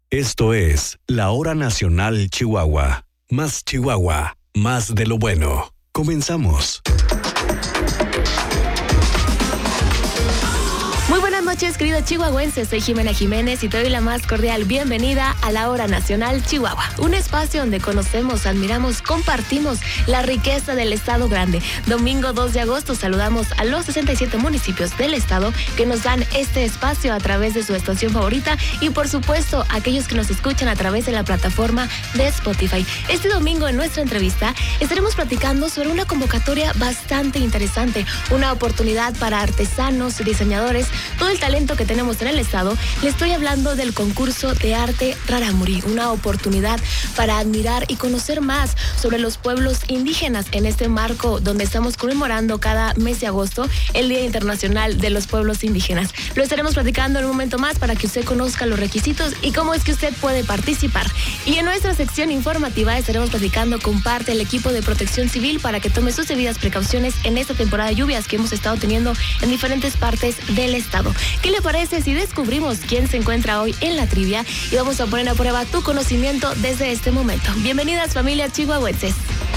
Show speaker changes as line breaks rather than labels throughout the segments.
Esto es La Hora Nacional Chihuahua. Más Chihuahua, más de lo bueno. Comenzamos.
Muy buenas noches, queridos chihuahuenses. Soy Jimena Jiménez y te doy la más cordial bienvenida a La Hora Nacional Chihuahua, un espacio donde conocemos, admiramos, compartimos la riqueza del Estado Grande. Domingo 2 de agosto saludamos a los 67 municipios del estado que nos dan este espacio a través de su estación favorita y por supuesto aquellos que nos escuchan a través de la plataforma de Spotify. Este domingo en nuestra entrevista estaremos platicando sobre una convocatoria bastante interesante, una oportunidad para artesanos, diseñadores, todo el talento que tenemos en el estado. Le estoy hablando del concurso de arte Rarámuri, una oportunidad para admirar y conocer más sobre los pueblos indígenas en este marco donde estamos conmemorando cada mes de agosto el Día Internacional de los Pueblos Indígenas. Lo estaremos platicando en un momento más para que usted conozca los requisitos y cómo es que usted puede participar. Y en nuestra sección informativa estaremos platicando con parte del equipo de Protección Civil para que tome sus debidas precauciones en esta temporada de lluvias que hemos estado teniendo en diferentes partes del estado. ¿Qué le parece si descubrimos quién se encuentra hoy en la trivia y vamos a poner a prueba tu conocimiento desde este momento? Bienvenidas, familias chihuahuenses.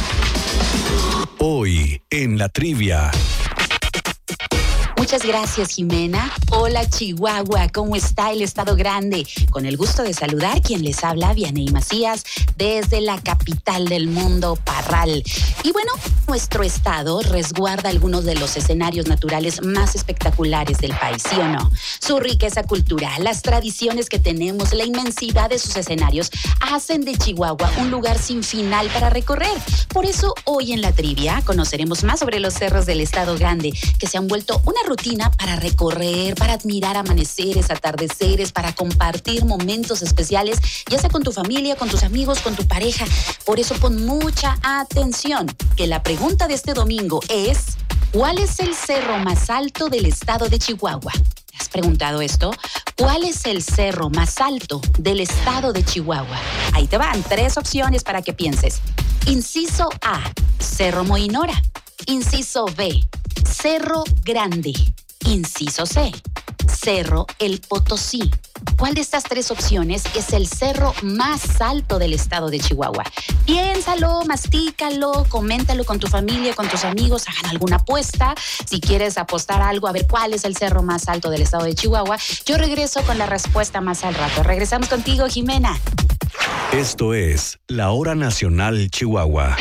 Hoy en la trivia.
Muchas gracias, Jimena. Hola, Chihuahua, ¿cómo está el Estado Grande? Con el gusto de saludar, quien les habla, Vianey Macías, desde la capital del mundo, Parral. Y bueno, nuestro estado resguarda algunos de los escenarios naturales más espectaculares del país, ¿sí o no? Su riqueza cultural, las tradiciones que tenemos, la inmensidad de sus escenarios hacen de Chihuahua un lugar sin final para recorrer. Por eso, hoy en la trivia conoceremos más sobre los cerros del Estado Grande, que se han vuelto una rutina para recorrer, para admirar amaneceres, atardeceres, para compartir momentos especiales, ya sea con tu familia, con tus amigos, con tu pareja. Por eso pon mucha atención, que la pregunta de este domingo es: ¿cuál es el cerro más alto del estado de Chihuahua? ¿Has preguntado esto? ¿Cuál es el cerro más alto del estado de Chihuahua? Ahí te van 3 opciones para que pienses. Inciso A, Cerro Moinora. Inciso B, Cerro Grande. Inciso C, Cerro El Potosí. ¿Cuál de estas 3 opciones es el cerro más alto del estado de Chihuahua? Piénsalo, mastícalo, coméntalo con tu familia, con tus amigos, hagan alguna apuesta. Si quieres apostar algo, a ver cuál es el cerro más alto del estado de Chihuahua. Yo regreso con la respuesta más al rato. Regresamos contigo, Jimena.
Esto es La Hora Nacional Chihuahua.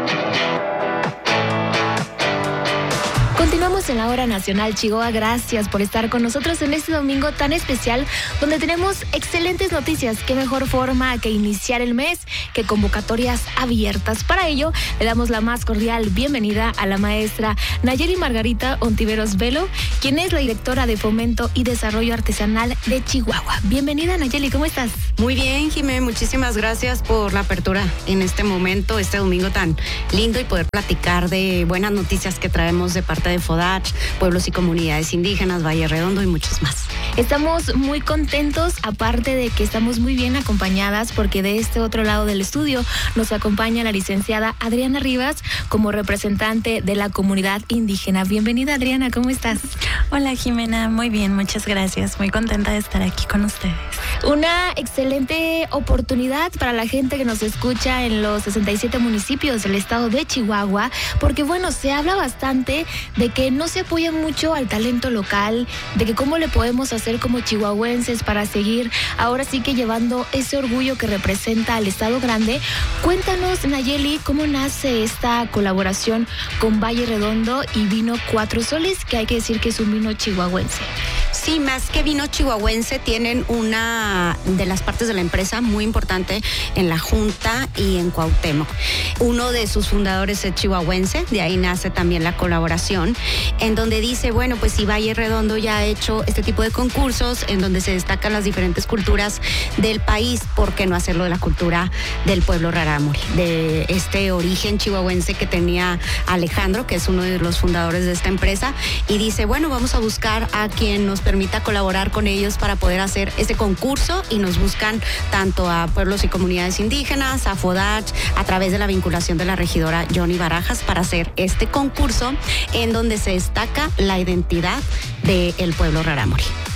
Continuamos en La Hora Nacional Chihuahua. Gracias por estar con nosotros en este domingo tan especial donde tenemos excelentes noticias. Qué mejor forma que iniciar el mes que convocatorias abiertas. Para ello, le damos la más cordial bienvenida a la maestra Nayeli Margarita Ontiveros Velo, quien es la directora de Fomento y Desarrollo Artesanal de Chihuahua. Bienvenida, Nayeli, ¿cómo estás?
Muy bien, Jimé, muchísimas gracias por la apertura en este momento, este domingo tan lindo, y poder platicar de buenas noticias que traemos de parte de FODACH, pueblos y comunidades indígenas, Valle Redondo y muchos más.
Estamos muy contentos, aparte de que estamos muy bien acompañadas, porque de este otro lado del estudio nos acompaña la licenciada Adriana Rivas como representante de la comunidad indígena. Bienvenida, Adriana, ¿cómo estás?
Hola, Jimena, muy bien, muchas gracias. Muy contenta de estar aquí con ustedes.
Una excelente oportunidad para la gente que nos escucha en los 67 municipios del estado de Chihuahua, porque bueno, se habla bastante de que no se apoya mucho al talento local, de que cómo le podemos hacer como chihuahuenses para seguir ahora sí que llevando ese orgullo que representa al Estado Grande. Cuéntanos, Nayeli, cómo nace esta colaboración con Valle Redondo y Vino Cuatro Soles, que hay que decir que es un vino chihuahuense.
Sí, más que vino chihuahuense, tienen una de las partes de la empresa muy importante en la Junta y en Cuauhtémoc. Uno de sus fundadores es chihuahuense, de ahí nace también la colaboración, en donde dice, bueno, pues si Valle Redondo ya ha hecho este tipo de concursos en donde se destacan las diferentes culturas del país, ¿por qué no hacerlo de la cultura del pueblo rarámuri? De este origen chihuahuense que tenía Alejandro, que es uno de los fundadores de esta empresa, y dice, bueno, vamos a buscar a quien nos permita colaborar con ellos para poder hacer este concurso, y nos buscan tanto a pueblos y comunidades indígenas, a FODACH, a través de la vinculación de la regidora Johnny Barajas, para hacer este concurso en donde se destaca la identidad del pueblo rarámuri.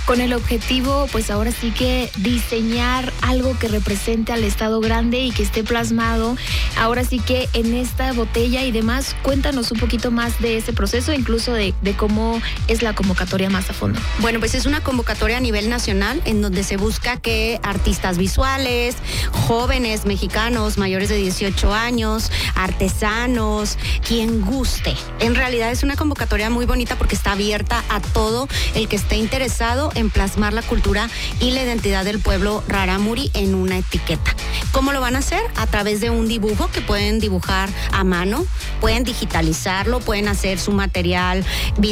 con el objetivo, pues ahora sí que diseñar algo que represente al Estado Grande y que esté plasmado ahora sí que en esta botella y demás. Cuéntanos un poquito más de ese proceso, incluso de cómo es la convocatoria más a fondo.
Bueno, pues es una convocatoria a nivel nacional en donde se busca que artistas visuales, jóvenes mexicanos mayores de 18 años, artesanos, quien guste. En realidad es una convocatoria muy bonita porque está abierta a todo el que esté interesado en plasmar la cultura y la identidad del pueblo rarámuri en una etiqueta. ¿Cómo lo van a hacer? A través de un dibujo que pueden dibujar a mano, pueden digitalizarlo, pueden hacer su material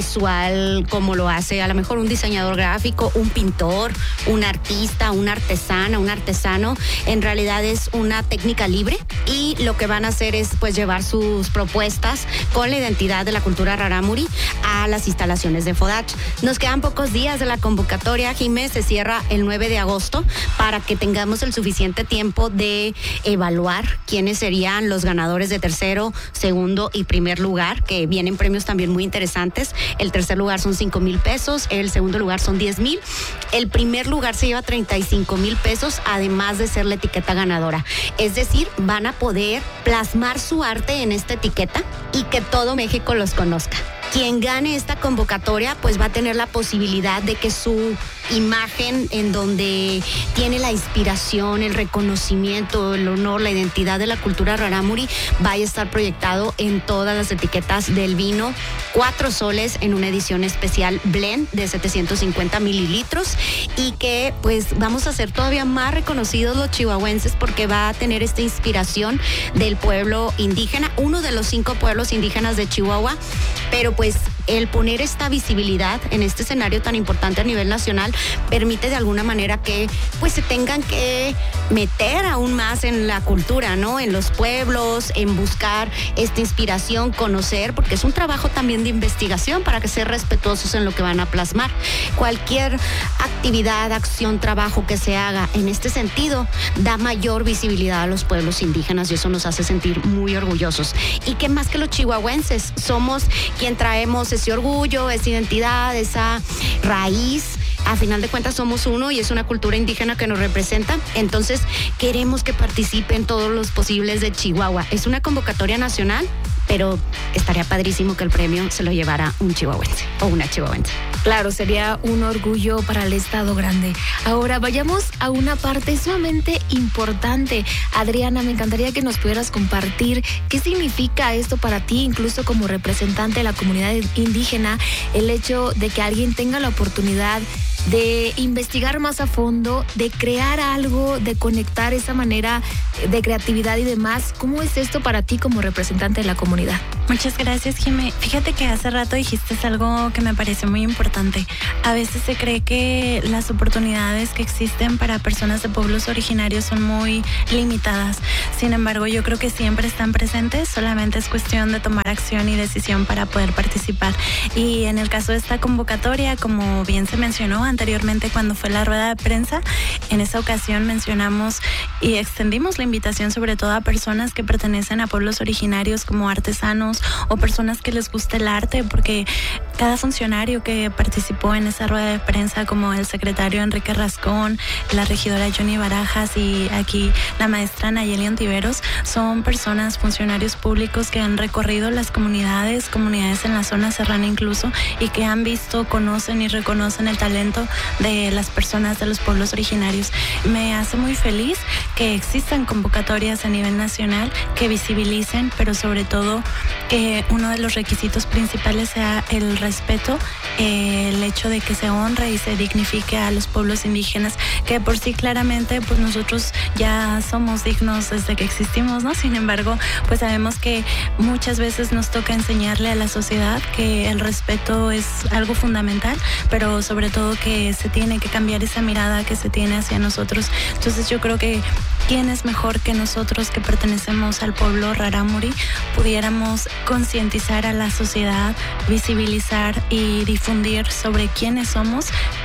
visual como lo hace a lo mejor un diseñador gráfico, un pintor, un artista, una artesana, un artesano. En realidad es una técnica libre y lo que van a hacer es pues llevar sus propuestas con la identidad de la cultura rarámuri a las instalaciones de FODACH. Nos quedan pocos días de la convocatoria. Jimé, se cierra el 9 de agosto para que tengamos el suficiente tiempo de evaluar quiénes serían los ganadores de tercero, segundo y primer lugar, que vienen premios también muy interesantes. El tercer lugar son 5,000 pesos, el segundo lugar son 10,000, el primer lugar se lleva 35,000 pesos, además de ser la etiqueta ganadora. Es decir, van a poder plasmar su arte en esta etiqueta y que todo México los conozca. Quien gane esta convocatoria pues va a tener la posibilidad de que su imagen, en donde tiene la inspiración, el reconocimiento, el honor, la identidad de la cultura rarámuri, vaya a estar proyectado en todas las etiquetas del vino 4 soles en una edición especial blend de 750 mililitros, y que pues vamos a ser todavía más reconocidos los chihuahuenses porque va a tener esta inspiración del pueblo indígena, uno de los 5 pueblos indígenas de Chihuahua, pero pues el poner esta visibilidad en este escenario tan importante a nivel nacional permite de alguna manera que pues se tengan que meter aún más en la cultura, ¿no? En los pueblos, en buscar esta inspiración, conocer, porque es un trabajo también de investigación para que sean respetuosos en lo que van a plasmar. Cualquier actividad, acción, trabajo que se haga en este sentido da mayor visibilidad a los pueblos indígenas y eso nos hace sentir muy orgullosos. Y que más que los chihuahuenses, somos quien traemos ese orgullo, esa identidad, esa raíz. A final de cuentas somos uno y es una cultura indígena que nos representa. Entonces queremos que participen todos los posibles de Chihuahua. Es una convocatoria nacional, pero estaría padrísimo que el premio se lo llevara un chihuahuense o una chihuahuense.
Claro, sería un orgullo para el Estado Grande. Ahora vayamos a una parte sumamente importante. Adriana, me encantaría que nos pudieras compartir qué significa esto para ti, incluso como representante de la comunidad indígena, el hecho de que alguien tenga la oportunidad de investigar más a fondo, de crear algo, de conectar esa manera de creatividad y demás. ¿Cómo es esto para ti como representante de la comunidad?
Muchas gracias, Jimé. Fíjate que hace rato dijiste algo que me parece muy importante. A veces se cree que las oportunidades que existen para personas de pueblos originarios son muy limitadas. Sin embargo, yo creo que siempre están presentes, solamente es cuestión de tomar acción y decisión para poder participar. Y en el caso de esta convocatoria, como bien se mencionó anteriormente cuando fue la rueda de prensa, en esa ocasión mencionamos y extendimos la invitación sobre todo a personas que pertenecen a pueblos originarios como artesanos o personas que les guste el arte, porque cada funcionario que participó en esa rueda de prensa, como el secretario Enrique Rascón, la regidora Johnny Barajas y aquí la maestra Nayeli Ontiveros, son personas, funcionarios públicos que han recorrido las comunidades en la zona serrana incluso, y que han visto, conocen y reconocen el talento de las personas de los pueblos originarios. Me hace muy feliz que existan convocatorias a nivel nacional que visibilicen, pero sobre todo que uno de los requisitos principales sea el respeto, el hecho de que se honre y se dignifique a los pueblos indígenas, que por sí claramente pues nosotros ya somos dignos desde que existimos, ¿no? Sin embargo, pues sabemos que muchas veces nos toca enseñarle a la sociedad que el respeto es algo fundamental, pero sobre todo que se tiene que cambiar esa mirada que se tiene hacia nosotros. Entonces yo creo que quién es mejor que nosotros que pertenecemos al pueblo rarámuri pudiéramos concientizar a la sociedad, visibilizar y difundir sobre quiénes somos,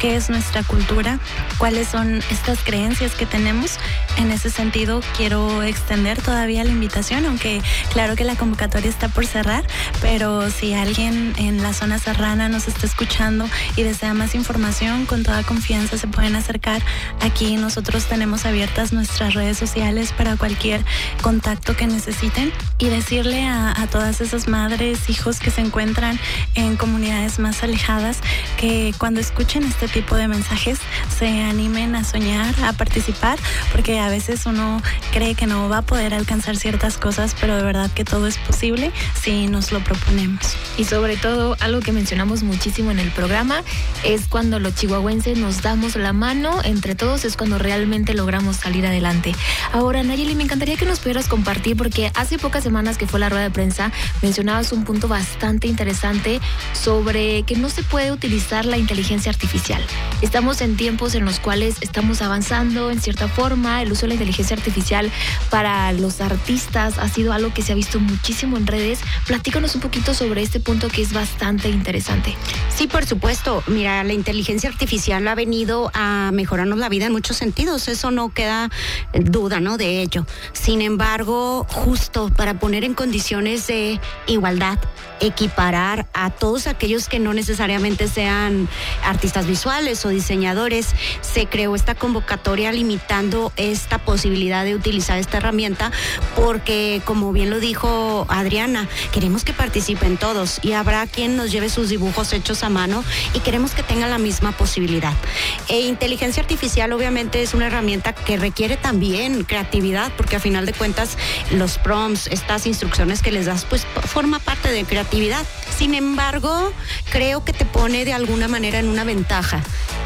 qué es nuestra cultura, cuáles son estas creencias que tenemos. En ese sentido, quiero extender todavía la invitación, aunque claro que la convocatoria está por cerrar, pero si alguien en la zona serrana nos está escuchando y desea más información, con toda confianza se pueden acercar. Aquí nosotros tenemos abiertas nuestras redes sociales para cualquier contacto que necesiten, y decirle a todas esas madres, hijos que se encuentran en comunidades más alejadas, que cuando escuchen este tipo de mensajes se animen a soñar, a participar, porque a veces uno cree que no va a poder alcanzar ciertas cosas, pero de verdad que todo es posible si nos lo proponemos.
Y sobre todo, algo que mencionamos muchísimo en el programa es cuando los chihuahuenses nos damos la mano entre todos, es cuando realmente logramos salir adelante. Ahora, Nayeli, me encantaría que nos pudieras compartir, porque hace pocas semanas que fue la rueda de prensa, mencionabas un punto bastante interesante sobre que no se puede utilizar la inteligencia artificial. Estamos en tiempos en los cuales estamos avanzando en cierta forma. El uso de la inteligencia artificial para los artistas ha sido algo que se ha visto muchísimo en redes. Platícanos un poquito sobre este punto que es bastante interesante.
Sí, por supuesto. Mira, la inteligencia artificial ha venido a mejorarnos la vida en muchos sentidos. Eso no queda duda, ¿no?, de ello. Sin embargo, justo para poner en condiciones de igualdad, equiparar a todos aquellos que no necesariamente sean artistas visuales o diseñadores, se creó esta convocatoria limitando esta posibilidad de utilizar esta herramienta, porque, como bien lo dijo Adriana, queremos que participen todos y habrá quien nos lleve sus dibujos hechos a mano y queremos que tengan la misma posibilidad. Inteligencia artificial obviamente es una herramienta que requiere también creatividad, porque a final de cuentas los prompts, estas instrucciones que les das, pues forma parte de creatividad. Sin embargo, creo que te pone de alguna manera en una ventaja,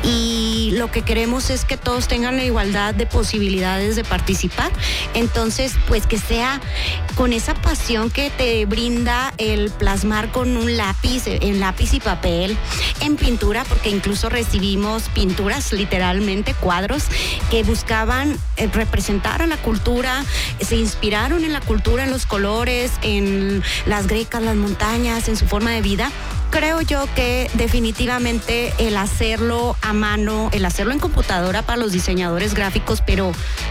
y lo que queremos es que todos tengan la igualdad de posibilidades de participar. Entonces, pues que sea con esa pasión que te brinda el plasmar con un lápiz, en lápiz y papel, en pintura, porque incluso recibimos pinturas, literalmente cuadros, que buscaban representar a la cultura, se inspiraron en la cultura, en los colores, en las grecas, las montañas, en su forma de vida. Creo yo que definitivamente el hacerlo a mano, el hacerlo en computadora para los diseñadores gráficos, pero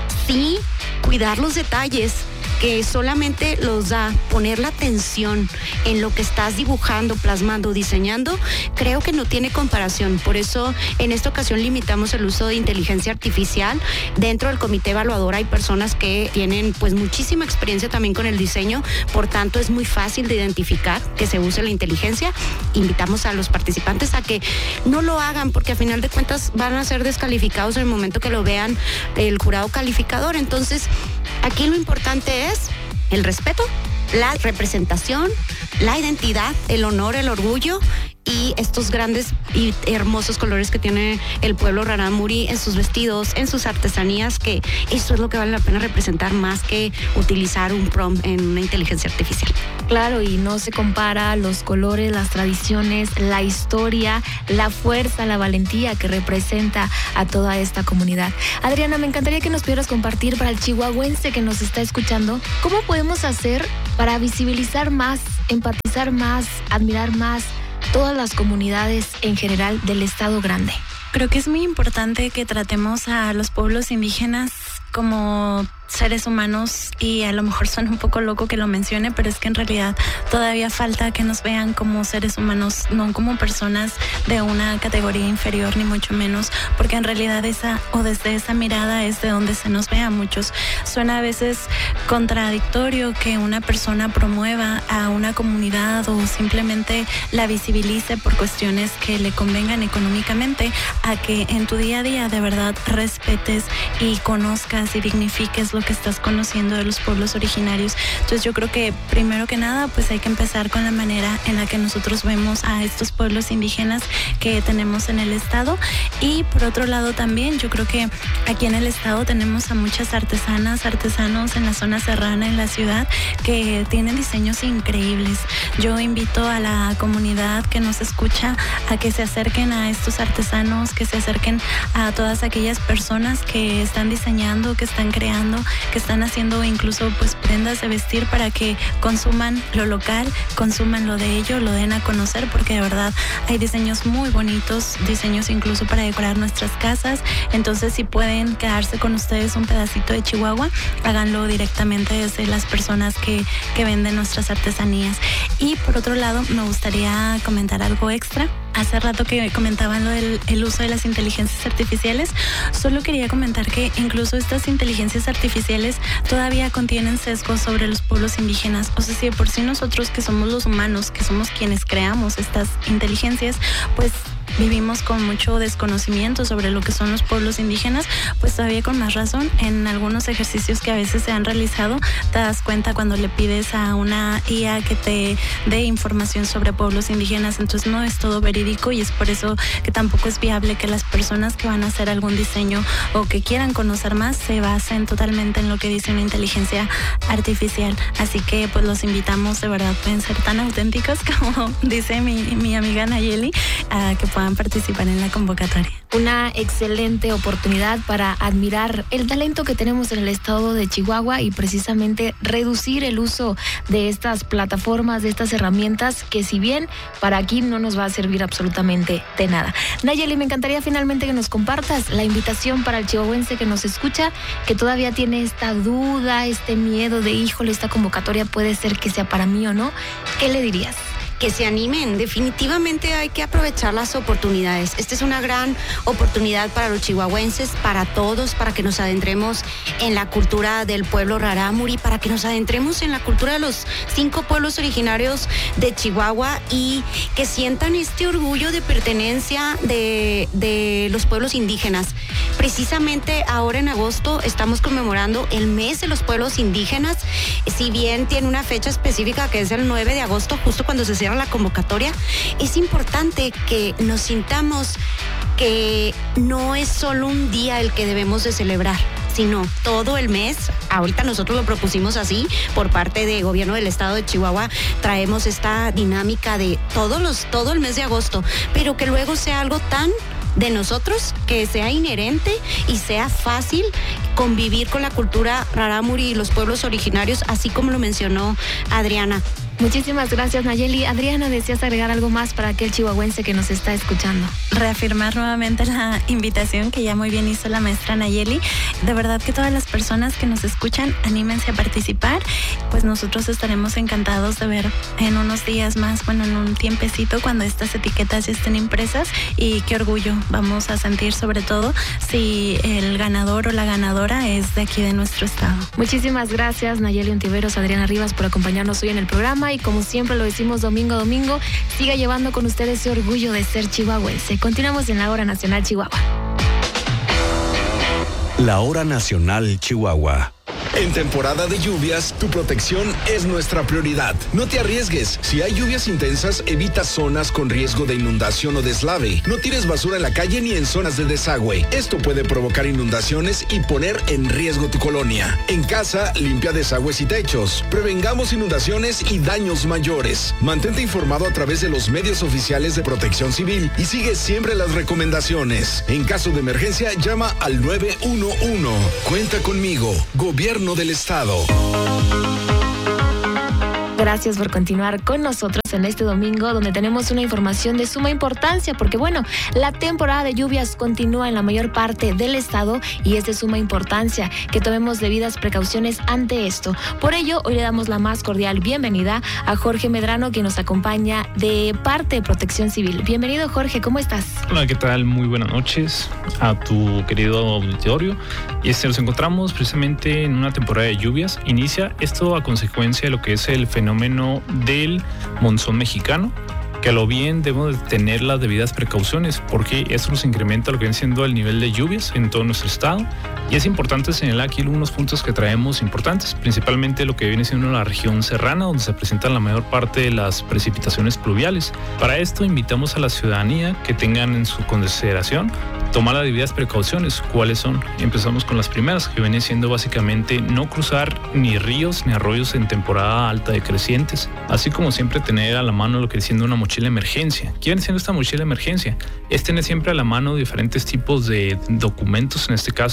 sí cuidar los detalles que solamente los da poner la atención en lo que estás dibujando, plasmando, diseñando, creo que no tiene comparación. Por eso en esta ocasión limitamos el uso de inteligencia artificial. Dentro del comité evaluador hay personas que tienen pues muchísima experiencia también con el diseño, por tanto es muy fácil de identificar que se use la inteligencia. Invitamos a los participantes a que no lo hagan, porque a final de cuentas van a ser descalificados en el momento que lo vean el jurado calificador. Entonces, aquí lo importante es el respeto, la representación, la identidad, el honor, el orgullo y estos grandes y hermosos colores que tiene el pueblo rarámuri en sus vestidos, en sus artesanías, que eso es lo que vale la pena representar más que utilizar un prompt en una inteligencia artificial.
Claro, y no se compara los colores, las tradiciones, la historia, la fuerza, la valentía que representa a toda esta comunidad. Adriana, me encantaría que nos pudieras compartir para el chihuahuense que nos está escuchando, ¿cómo podemos hacer para visibilizar más, empatizar más, admirar más todas las comunidades en general del Estado Grande?
Creo que es muy importante que tratemos a los pueblos indígenas como seres humanos, y a lo mejor suena un poco loco que lo mencione, pero es que en realidad todavía falta que nos vean como seres humanos, no como personas de una categoría inferior, ni mucho menos, porque en realidad desde esa mirada es de donde se nos ve a muchos. Suena a veces contradictorio que una persona promueva a una comunidad o simplemente la visibilice por cuestiones que le convengan económicamente, a que en tu día a día de verdad respetes y conozcas y dignifiques lo que estás conociendo de los pueblos originarios. Entonces yo creo que primero que nada pues hay que empezar con la manera en la que nosotros vemos a estos pueblos indígenas que tenemos en el estado, y por otro lado también yo creo que aquí en el estado tenemos a muchas artesanas, artesanos en la zona serrana, en la ciudad, que tienen diseños increíbles. Yo invito a la comunidad que nos escucha a que se acerquen a estos artesanos, que se acerquen a todas aquellas personas que están diseñando, que están creando, que están haciendo incluso pues prendas de vestir para que consuman lo local, consuman lo de ello, lo den a conocer, porque de verdad hay diseños muy bonitos, diseños incluso para decorar nuestras casas. Entonces, si pueden quedarse con ustedes un pedacito de Chihuahua, háganlo directamente desde las personas que venden nuestras artesanías. Y por otro lado, me gustaría comentar algo extra. Hace rato que comentaban lo del el uso de las inteligencias artificiales, solo quería comentar que incluso estas inteligencias artificiales todavía contienen sesgos sobre los pueblos indígenas. O sea, si de por sí nosotros, que somos los humanos, que somos quienes creamos estas inteligencias, pues vivimos con mucho desconocimiento sobre lo que son los pueblos indígenas, pues todavía con más razón en algunos ejercicios que a veces se han realizado, te das cuenta cuando le pides a una IA que te dé información sobre pueblos indígenas. Entonces no es todo verídico, y es por eso que tampoco es viable que las personas que van a hacer algún diseño o que quieran conocer más se basen totalmente en lo que dice una inteligencia artificial. Así que pues los invitamos, de verdad pueden ser tan auténticos como dice mi amiga Nayeli, a que puedan participar en la convocatoria.
Una excelente oportunidad para admirar el talento que tenemos en el estado de Chihuahua y precisamente reducir el uso de estas plataformas, de estas herramientas que, si bien para aquí no nos va a servir absolutamente de nada. Nayeli, me encantaría finalmente que nos compartas la invitación para el chihuahuense que nos escucha, que todavía tiene esta duda, este miedo de, híjole, esta convocatoria puede ser que sea para mí o no. ¿Qué le dirías?
Que se animen, definitivamente hay que aprovechar las oportunidades. Esta es una gran oportunidad para los chihuahuenses, para todos, para que nos adentremos en la cultura del pueblo rarámuri, para que nos adentremos en la cultura de los 5 pueblos originarios de Chihuahua y que sientan este orgullo de pertenencia de los pueblos indígenas. Precisamente ahora en agosto estamos conmemorando el mes de los pueblos indígenas, si bien tiene una fecha específica que es el 9 de agosto, justo cuando se cierra la convocatoria. Es importante que nos sintamos que no es solo un día el que debemos de celebrar, sino todo el mes. Ahorita nosotros lo propusimos así, por parte del gobierno del estado de Chihuahua, traemos esta dinámica de todo el mes de agosto, pero que luego sea algo tan de nosotros, que sea inherente y sea fácil convivir con la cultura rarámuri y los pueblos originarios, así como lo mencionó Adriana.
Muchísimas gracias, Nayeli. Adriana, ¿deseas agregar algo más para aquel chihuahuense que nos está escuchando?
Reafirmar nuevamente la invitación que ya muy bien hizo la maestra Nayeli. De verdad que todas las personas que nos escuchan, anímense a participar. Pues nosotros estaremos encantados de ver en unos días más, bueno, en un tiempecito, cuando estas etiquetas ya estén impresas, y qué orgullo vamos a sentir, sobre todo si el ganador o la ganadora es de aquí de nuestro estado.
Muchísimas gracias, Nayeli Ontiveros, Adriana Rivas, por acompañarnos hoy en el programa. Y como siempre lo decimos domingo a domingo, siga llevando con usted ese orgullo de ser chihuahuense. Continuamos en la Hora Nacional Chihuahua.
La Hora Nacional Chihuahua.
En temporada de lluvias, tu protección es nuestra prioridad. No te arriesgues. Si hay lluvias intensas, evita zonas con riesgo de inundación o deslave. No tires basura en la calle ni en zonas de desagüe. Esto puede provocar inundaciones y poner en riesgo tu colonia. En casa, limpia desagües y techos. Prevengamos inundaciones y daños mayores. Mantente informado a través de los medios oficiales de Protección Civil y sigue siempre las recomendaciones. En caso de emergencia, llama al 911. Cuenta conmigo. Gobierno del Estado.
Gracias por continuar con nosotros en este domingo, donde tenemos una información de suma importancia, porque bueno, la temporada de lluvias continúa en la mayor parte del estado y es de suma importancia que tomemos debidas precauciones ante esto. Por ello, hoy le damos la más cordial bienvenida a Jorge Medrano, quien nos acompaña de parte de Protección Civil. Bienvenido, Jorge, ¿cómo estás?
Hola, ¿qué tal? Muy buenas noches a tu querido auditorio. Nos encontramos precisamente en una temporada de lluvias. Inicia esto a consecuencia de lo que es el fenómeno del monzón mexicano, que a lo bien debemos de tener las debidas precauciones, porque esto nos incrementa lo que viene siendo el nivel de lluvias en todo nuestro estado. Y es importante señalar aquí algunos puntos que traemos importantes, principalmente lo que viene siendo la región serrana, donde se presentan la mayor parte de las precipitaciones pluviales. Para esto invitamos a la ciudadanía que tengan en su consideración tomar las debidas precauciones. ¿Cuáles son? Empezamos con las primeras, que viene siendo básicamente no cruzar ni ríos ni arroyos en temporada alta de crecientes, así como siempre tener a la mano lo que viene siendo una mochila de emergencia. ¿Qué viene siendo esta mochila de emergencia? Es tener siempre a la mano diferentes tipos de documentos, en este caso,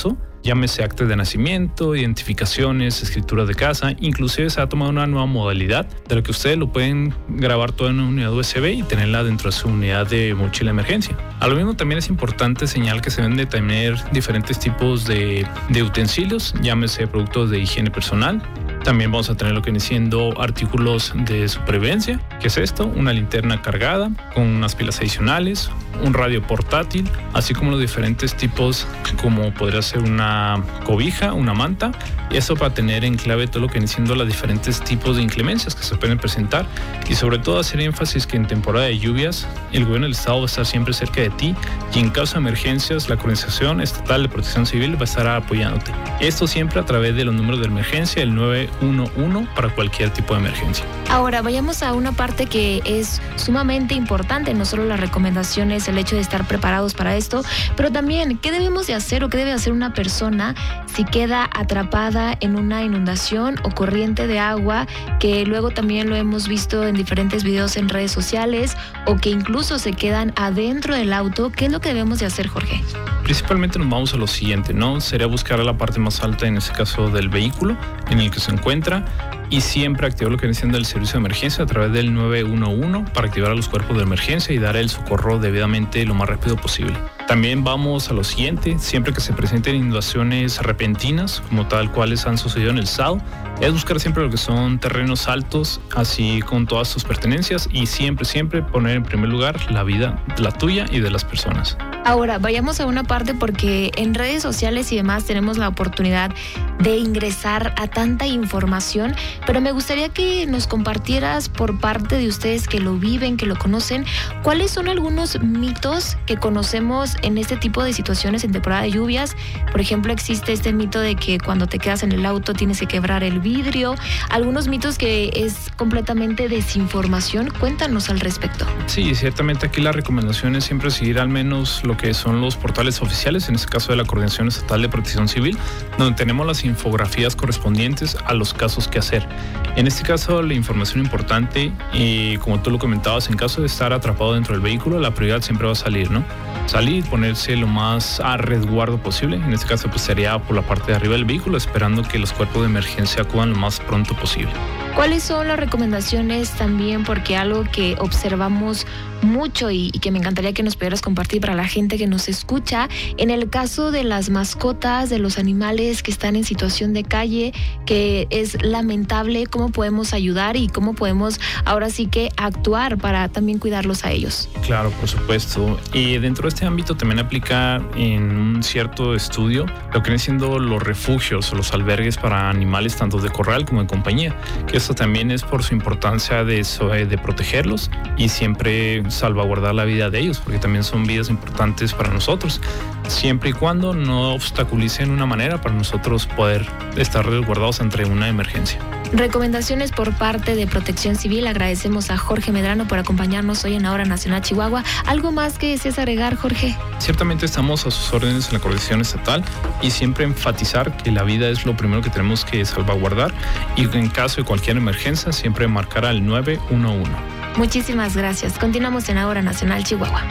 llámese actas de nacimiento, identificaciones, escrituras de casa. Inclusive se ha tomado una nueva modalidad de lo que ustedes lo pueden grabar todo en una unidad USB y tenerla dentro de su unidad de mochila de emergencia. A lo mismo también es importante señalar que se deben de tener diferentes tipos de utensilios, llámese productos de higiene personal. También vamos a tener lo que viene siendo artículos de supervivencia. ¿Qué es esto? Una linterna cargada con unas pilas adicionales, un radio portátil, así como los diferentes tipos como podría ser una cobija, una manta. Y eso para tener en clave todo lo que viene siendo los diferentes tipos de inclemencias que se pueden presentar. Y sobre todo hacer énfasis que en temporada de lluvias el gobierno del estado va a estar siempre cerca de ti y en caso de emergencias la Coordinación Estatal de Protección Civil va a estar apoyándote. Esto siempre a través de los números de emergencia, el 911 para cualquier tipo de emergencia.
Ahora vayamos a una parte que es sumamente importante, no solo las recomendaciones, el hecho de estar preparados para esto, pero también qué debemos de hacer o qué debe hacer una persona si queda atrapada en una inundación o corriente de agua, que luego también lo hemos visto en diferentes videos en redes sociales, o que incluso se quedan adentro del auto. ¿Qué es lo que debemos de hacer, Jorge?
Principalmente nos vamos a lo siguiente, ¿no? Sería buscar la parte más alta, en este caso del vehículo en el que se encuentra, y siempre activar lo que viene siendo el servicio de emergencia a través del 911 para activar a los cuerpos de emergencia y dar el socorro debidamente lo más rápido posible. También vamos a lo siguiente, siempre que se presenten inundaciones repentinas, como tal cuales han sucedido en el estado, es buscar siempre lo que son terrenos altos, así con todas sus pertenencias, y siempre poner en primer lugar la vida, la tuya y de las personas.
Ahora, vayamos a una parte porque en redes sociales y demás tenemos la oportunidad de ingresar a tanta información, pero me gustaría que nos compartieras por parte de ustedes que lo viven, que lo conocen, cuáles son algunos mitos que conocemos en este tipo de situaciones en temporada de lluvias. Por ejemplo, existe este mito de que cuando te quedas en el auto tienes que quebrar el vidrio, algunos mitos que es completamente desinformación. Cuéntanos al respecto.
Sí, ciertamente aquí la recomendación es siempre seguir al menos lo que son los portales oficiales, en este caso de la Coordinación Estatal de Protección Civil, donde tenemos las infografías correspondientes a los casos que hacer. En este caso, la información importante, como tú lo comentabas, en caso de estar atrapado dentro del vehículo, la prioridad siempre va a salir, ¿no? Salir, ponerse lo más a resguardo posible. En este caso, pues sería por la parte de arriba del vehículo, esperando que los cuerpos de emergencia acudan lo más pronto posible.
¿Cuáles son las recomendaciones también? Porque algo que observamos mucho y que me encantaría que nos pudieras compartir para la gente que nos escucha, en el caso de las mascotas, de los animales que están en situación de calle, que es lamentable, ¿cómo podemos ayudar y cómo podemos ahora sí que actuar para también cuidarlos a ellos?
Claro, por supuesto. Y dentro de este ámbito también aplica en un cierto estudio lo que vienen siendo los refugios o los albergues para animales tanto de corral como en compañía, que esto también es por su importancia de protegerlos y siempre salvaguardar la vida de ellos, porque también son vidas importantes para nosotros, siempre y cuando no obstaculicen una manera para nosotros poder estar resguardados ante una emergencia.
Recomendaciones por parte de Protección Civil. Agradecemos a Jorge Medrano por acompañarnos hoy en la Hora Nacional Chihuahua. ¿Algo más que desees agregar, Jorge?
Ciertamente estamos a sus órdenes en la Coordinación Estatal y siempre enfatizar que la vida es lo primero que tenemos que salvaguardar y en caso de cualquier emergencia siempre marcar al 911.
Muchísimas gracias. Continuamos en la Hora Nacional Chihuahua.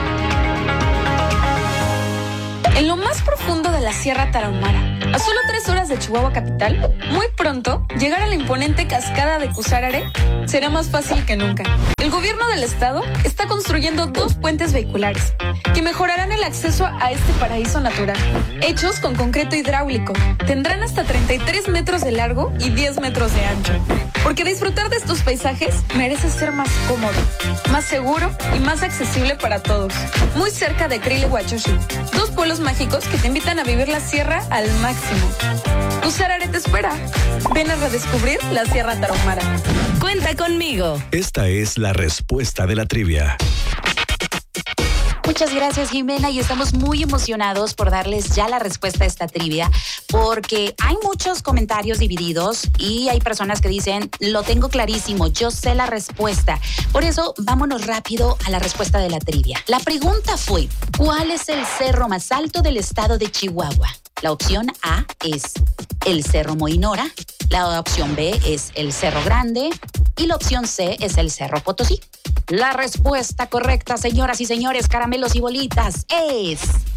En lo más profundo de la Sierra Tarahumara, a solo 3 horas de Chihuahua capital, muy pronto, llegar a la imponente cascada de Cusárare será más fácil que nunca. El gobierno del estado está construyendo 2 puentes vehiculares que mejorarán el acceso a este paraíso natural. Hechos con concreto hidráulico, tendrán hasta 33 metros de largo y 10 metros de ancho. Porque disfrutar de estos paisajes merece ser más cómodo, más seguro y más accesible para todos. Muy cerca de Cril y Huachochi, 2 pueblos mágicos que te invitan a vivir la sierra al máximo. Cusárare te espera. Ven a redescubrir la Sierra Tarahumara.
Cuenta conmigo.
Esta es la respuesta de la trivia.
Muchas gracias, Jimena, y estamos muy emocionados por darles ya la respuesta a esta trivia, porque hay muchos comentarios divididos y hay personas que dicen, lo tengo clarísimo, yo sé la respuesta. Por eso, vámonos rápido a la respuesta de la trivia. La pregunta fue, ¿cuál es el cerro más alto del estado de Chihuahua? La opción A es el Cerro Moinora, la opción B es el Cerro Grande y la opción C es el Cerro Potosí. La respuesta correcta, señoras y señores, caramelos y bolitas, es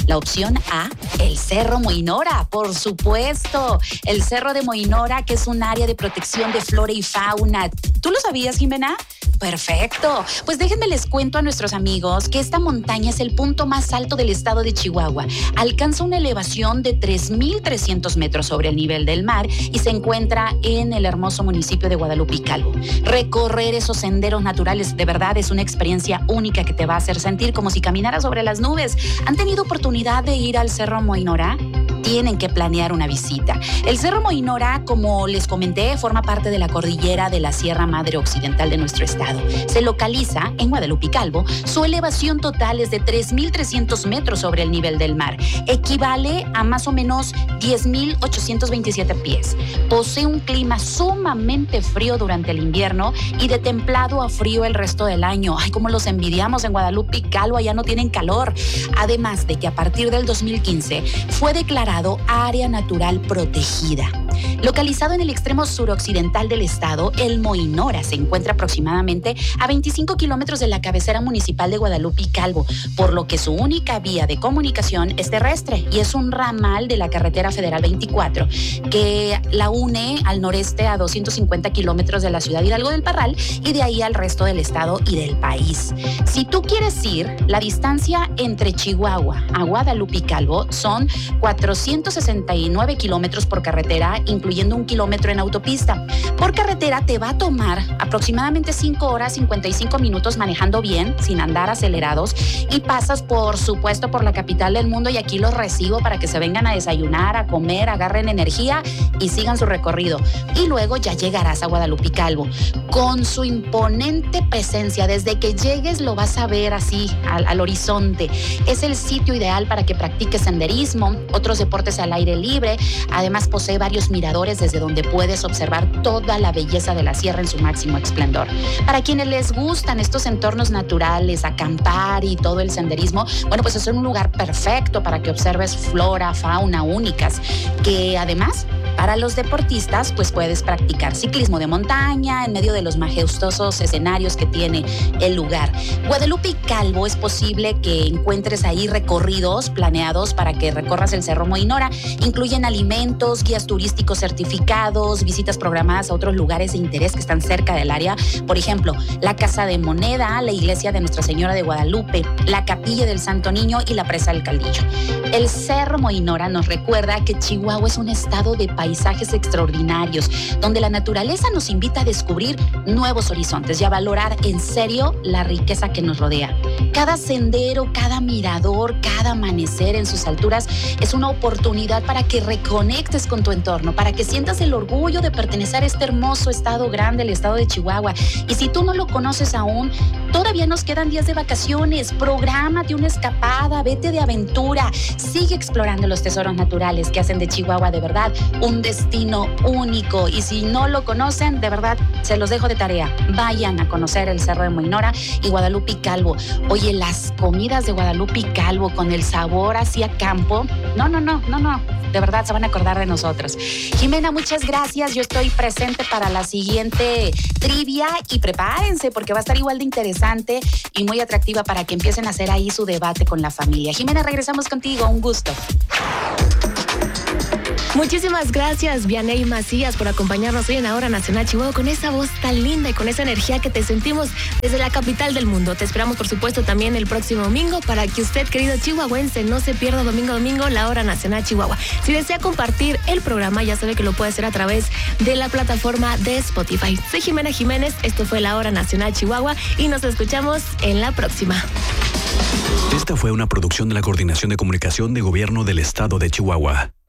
La opción A, el Cerro Moinora, por supuesto. El Cerro de Moinora, que es un área de protección de flora y fauna. ¿Tú lo sabías, Jimena? Perfecto. Pues déjenme les cuento a nuestros amigos que esta montaña es el punto más alto del estado de Chihuahua. Alcanza una elevación de 3,300 metros sobre el nivel del mar y se encuentra en el hermoso municipio de Guadalupe y Calvo. Recorrer esos senderos naturales de verdad es una experiencia única que te va a hacer sentir como si caminaras sobre las nubes. ¿Han tenido oportunidad de ir al Cerro Moinora? Tienen que planear una visita. El Cerro Moinora, como les comenté, forma parte de la cordillera de la Sierra Madre Occidental de nuestro estado. Se localiza en Guadalupe y Calvo. Su elevación total es de 3,300 metros sobre el nivel del mar. Equivale a más o menos 10,827 pies. Posee un clima sumamente frío durante el invierno y de templado a frío el resto del año. Ay, cómo los envidiamos en Guadalupe y Calvo, allá no tienen calor. Además de que a partir del 2015 fue declarado área natural protegida. Localizado en el extremo suroccidental del estado, el Moinora se encuentra aproximadamente a 25 kilómetros de la cabecera municipal de Guadalupe y Calvo, por lo que su única vía de comunicación es terrestre y es un ramal de la carretera federal 24 que la une al noreste a 250 kilómetros de la ciudad Hidalgo del Parral y de ahí al resto del estado y del país. Si tú quieres ir, la distancia entre Chihuahua a Guadalupe y Calvo son 469 kilómetros por carretera, incluyendo 1 kilómetro en autopista. Por carretera te va a tomar aproximadamente 5 horas 55 minutos manejando bien, sin andar acelerados, y pasas, por supuesto, por la capital del mundo, y aquí los recibo para que se vengan a desayunar, a comer, agarren energía y sigan su recorrido. Y luego ya llegarás a Guadalupe y Calvo. Con su imponente presencia, desde que llegues lo vas a ver así, al horizonte. Es el sitio ideal para que practiques senderismo, otros deportes al aire libre. Además posee varios miradores desde donde puedes observar toda la belleza de la sierra en su máximo esplendor. Para quienes les gustan estos entornos naturales, acampar y todo el senderismo, bueno, pues es un lugar perfecto para que observes flora, fauna únicas, que además para los deportistas pues puedes practicar ciclismo de montaña en medio de los majestuosos escenarios que tiene el lugar. Guadalupe y Calvo es posible que encuentres ahí recorridos planeados para que recorras el Cerro Moinora. Incluyen alimentos, guías turísticos certificados, visitas programadas a otros lugares de interés que están cerca del área. Por ejemplo, la Casa de Moneda, la iglesia de Nuestra Señora de Guadalupe, la Capilla del Santo Niño y la Presa del Caldillo. El Cerro Moinora nos recuerda que Chihuahua es un estado de paisajes extraordinarios, donde la naturaleza nos invita a descubrir nuevos horizontes y a valorar en serio la riqueza que nos rodea. Cada sendero, cada mirador, cada amanecer en sus alturas es una oportunidad para que reconectes con tu entorno, para que sientas el orgullo de pertenecer a este hermoso estado grande, el estado de Chihuahua. Y si tú no lo conoces aún, todavía nos quedan días de vacaciones. Prográmate una escapada, vete de aventura, sigue explorando los tesoros naturales que hacen de Chihuahua de verdad un destino único. Y si no lo conocen, de verdad, se los dejo de tarea. Vayan a conocer el Cerro de Moinora y Guadalupe y Calvo. Oye, las comidas de Guadalupe y Calvo con el sabor hacia campo, no. De verdad se van a acordar de nosotros. Jimena, muchas gracias. Yo estoy presente para la siguiente trivia y prepárense porque va a estar igual de interesante y muy atractiva para que empiecen a hacer ahí su debate con la familia. Jimena, regresamos contigo. Un gusto.
Muchísimas gracias, Vianey Macías, por acompañarnos hoy en la Hora Nacional Chihuahua con esa voz tan linda y con esa energía que te sentimos desde la capital del mundo. Te esperamos, por supuesto, también el próximo domingo para que usted, querido chihuahuense, no se pierda domingo la Hora Nacional Chihuahua. Si desea compartir el programa, ya sabe que lo puede hacer a través de la plataforma de Spotify. Soy Jimena Jiménez, esto fue la Hora Nacional Chihuahua y nos escuchamos en la próxima.
Esta fue una producción de la Coordinación de Comunicación de Gobierno del Estado de Chihuahua.